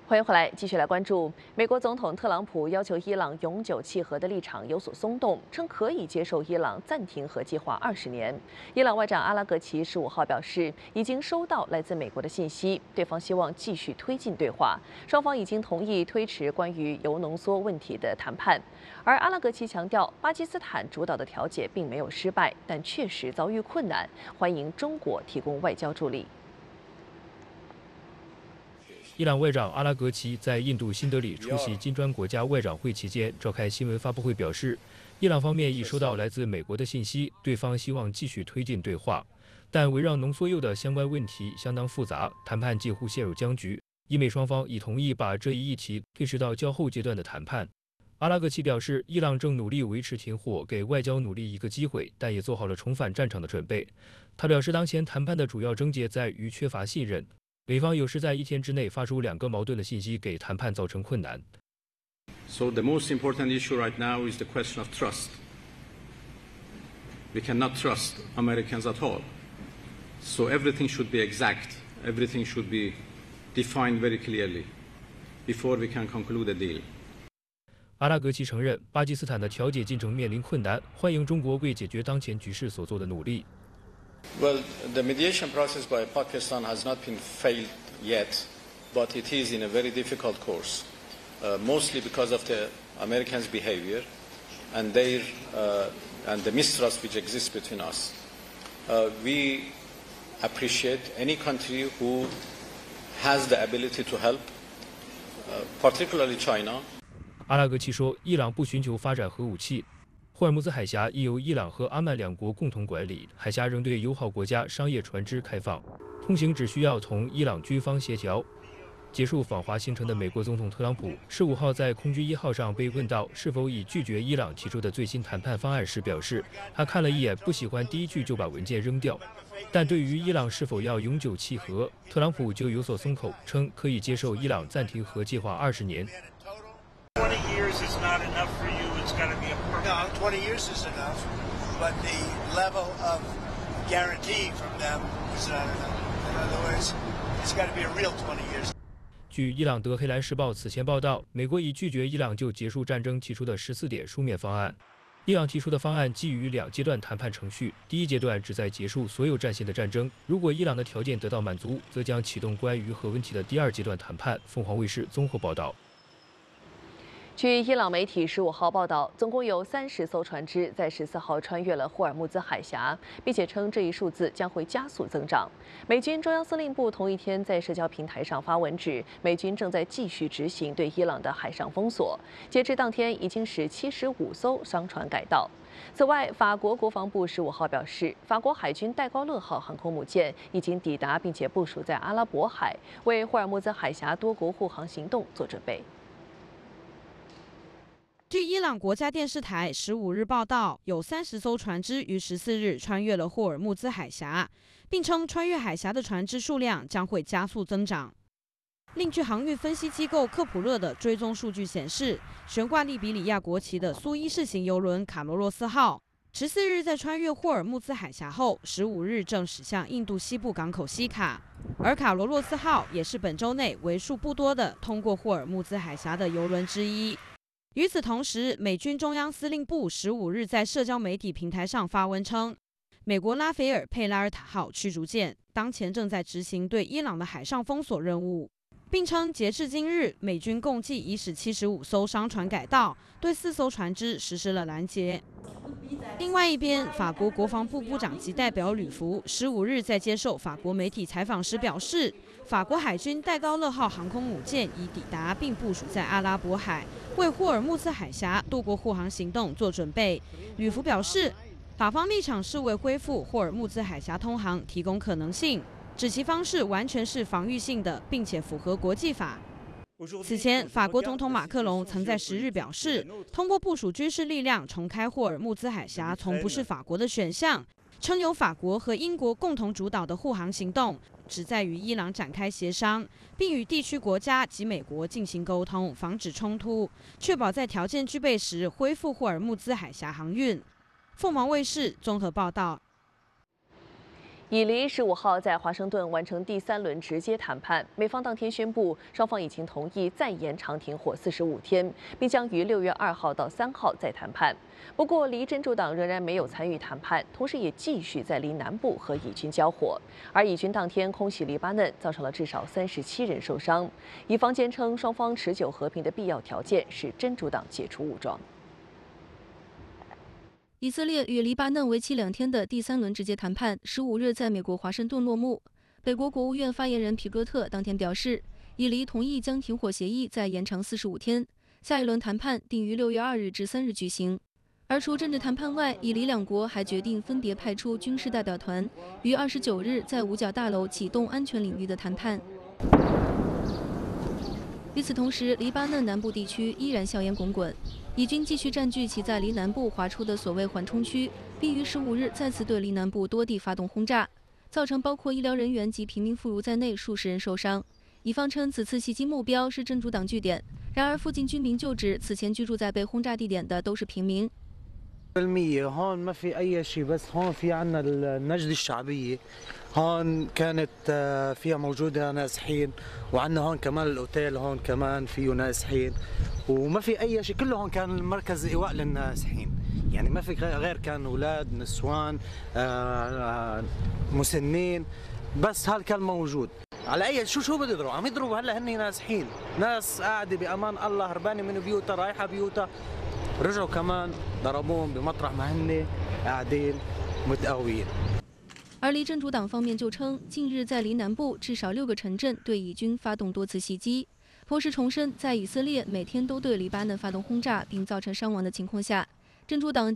欢迎回来，继续来关注美国总统特朗普要求伊朗永久弃核的立场有所松动，称可以接受伊朗暂停核计划20年。伊朗外长阿拉格齐15号表示，已经收到来自美国的信息，对方希望继续推进对话，双方已经同意推迟关于铀浓缩问题的谈判。而阿拉格齐强调，巴基斯坦主导的调解并没有失败，但确实遭遇困难，欢迎中国提供外交助力。 伊朗外长阿拉格齐在印度新德里出席金砖国家外长会期间召开新闻发布会，表示，伊朗方面已收到来自美国的信息，对方希望继续推进对话，但围绕浓缩铀的相关问题相当复杂，谈判几乎陷入僵局。伊美双方已同意把这一议题推迟到较后阶段的谈判。阿拉格齐表示，伊朗正努力维持停火，给外交努力一个机会，但也做好了重返战场的准备。他表示，当前谈判的主要症结在于缺乏信任。 美方有时在1天之内发出2个矛盾的信息，给谈判造成困难。 So the most important issue right now is the question of trust. We cannot trust Americans at all. So everything should be exact. Everything should be defined very clearly before we can conclude a deal. 阿拉格齐承认，巴基斯坦的调解进程面临困难，欢迎中国为解决当前局势所做的努力。 Well, the mediation process by Pakistan has not been failed yet, but it is in a very difficult course, mostly because of the Americans' behavior and the mistrust which exists between us. We appreciate any country who has the ability to help, particularly China. 阿拉格齐说，伊朗不寻求发展核武器。 霍尔木兹海峡亦由伊朗和阿曼2国共同管理，海峡仍对友好国家商业船只开放，通行只需要同伊朗军方协调。结束访华行程的美国总统特朗普15号在空军1号上被问到是否已拒绝伊朗提出的最新谈判方案时，表示他看了一眼，不喜欢第一句就把文件扔掉。但对于伊朗是否要永久弃核，特朗普就有所松口，称可以接受伊朗暂停核计划20年。 20 years is not enough for you. It's got to be a permanent. No, 20 years is enough, but the level of guarantee from them is not enough. In other words, it's got to be a real 20 years. 据伊朗德黑兰时报此前报道，美国已拒绝伊朗就结束战争提出的14点书面方案。伊朗提出的方案基于2阶段谈判程序，第一阶段旨在结束所有战线的战争。如果伊朗的条件得到满足，则将启动关于核问题的第2阶段谈判。凤凰卫视综合报道。 据伊朗媒体15号报道，总共有30艘船只在14号穿越了霍尔木兹海峡，并且称这一数字将会加速增长。美军中央司令部同一天在社交平台上发文指，美军正在继续执行对伊朗的海上封锁，截至当天已经使75艘商船改道。此外，法国国防部15号表示，法国海军戴高乐号航空母舰已经抵达，并且部署在阿拉伯海，为霍尔木兹海峡多国护航行动做准备。 据伊朗国家电视台15日报道，有30艘船只于14日穿越了霍尔木兹海峡，并称穿越海峡的船只数量将会加速增长。另据航运分析机构科普勒的追踪数据显示，悬挂利比里亚国旗的苏伊士型邮轮卡罗洛斯号14日在穿越霍尔木兹海峡后，15日正驶向印度西部港口西卡，而卡罗洛斯号也是本周内为数不多的通过霍尔木兹海峡的邮轮之一。 与此同时，美军中央司令部15日在社交媒体平台上发文称，美国拉斐尔佩拉尔塔号驱逐舰当前正在执行对伊朗的海上封锁任务，并称截至今日，美军共计已使75艘商船改道，对4艘船只实施了拦截。另外一边，法国国防部部长级代表吕福15日在接受法国媒体采访时表示，法国海军戴高乐号航空母舰已抵达并部署在阿拉伯海，为霍尔木兹海峡多国护航行动做准备。吕福表示，法方立场是为恢复霍尔木兹海峡通航提供可能性，指其方式完全是防御性的，并且符合国际法。 此前，法国总统马克龙曾在10日表示，通过部署军事力量重开霍尔木兹海峡从不是法国的选项，称由法国和英国共同主导的护航行动，旨在与伊朗展开协商，并与地区国家及美国进行沟通，防止冲突，确保在条件具备时恢复霍尔木兹海峡航运。凤凰卫视综合报道。 以黎15号在华盛顿完成第3轮直接谈判，美方当天宣布，双方已经同意再延长停火45天，并将于6月2号到3号再谈判。不过，黎真主党仍然没有参与谈判，同时也继续在黎南部和以军交火。而以军当天空袭黎巴嫩，造成了至少37人受伤。以方坚称，双方持久和平的必要条件是真主党解除武装。 以色列与黎巴嫩为期2天的第3轮直接谈判，15日在美国华盛顿落幕。美国国务院发言人皮戈特当天表示，以黎同意将停火协议再延长45天，下一轮谈判定于6月2日至3日举行。而除政治谈判外，以黎两国还决定分别派出军事代表团，于29日在五角大楼启动安全领域的谈判。 与此同时，黎巴嫩南部地区依然硝烟滚滚，以军继续占据其在黎南部划出的所谓缓冲区，并于15日再次对黎南部多地发动轰炸，造成包括医疗人员及平民妇孺在内数十人受伤。以方称此次袭击目标是真主党据点，然而附近居民就指此前居住在被轰炸地点的都是平民。 هون ما في أي شيء بس هون في عنا النجدة الشعبية هون كانت فيها موجودة نازحين وعنا هون كمان الأوتيل هون كمان فيه نازحين وما في أي شيء كله هون كان مركز إيواء للنازحين يعني ما في غير كان أولاد نسوان مسنين بس هذا كان موجود على أي شو بده يضربوا عم يضربوا هلا هن نازحين ناس قاعدة بأمان الله هربانة من بيوتها رايحة بيوتها رجعوا كمان ضربوهم بمطرح ما هن قاعدين متقويين。 而黎真主党方面就称，近日在黎南部至少6个城镇对以军发动多次袭击，同时重申，在以色列每天都对黎巴嫩发动轰炸并造成伤亡的情况下，真主党